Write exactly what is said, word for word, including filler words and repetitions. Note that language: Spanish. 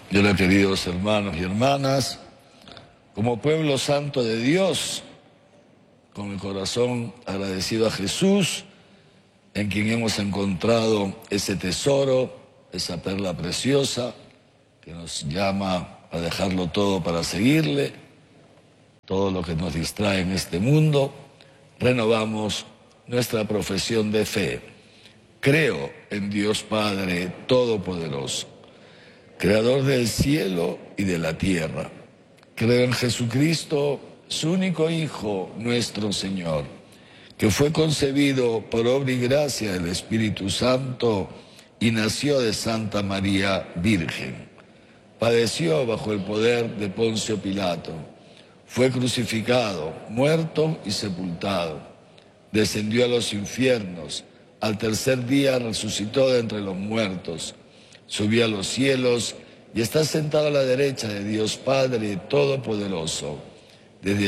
Yo le he pedido, hermanos y hermanas, como pueblo santo de Dios, con el corazón agradecido a Jesús, en quien hemos encontrado ese tesoro, esa perla preciosa, que nos llama a dejarlo todo para seguirle, todo lo que nos distrae en este mundo, renovamos nuestra profesión de fe. Creo en Dios Padre Todopoderoso, Creador del cielo y de la tierra. Creo en Jesucristo, su único Hijo, nuestro Señor, que fue concebido por obra y gracia del Espíritu Santo y nació de Santa María Virgen. Padeció bajo el poder de Poncio Pilato, fue crucificado, muerto y sepultado. Descendió a los infiernos, al tercer día resucitó de entre los muertos, subió a los cielos y está sentado a la derecha de Dios Padre Todopoderoso. Desde